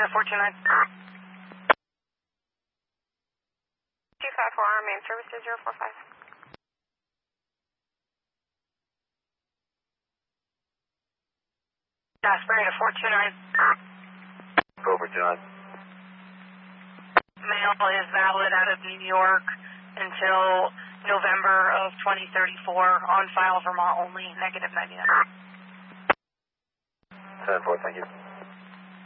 429. 254 Army and Services 045. Asbury to 429. Over, John. Mail is valid out of New York until November of 2034. On file Vermont only, negative 99. 10-4, thank you.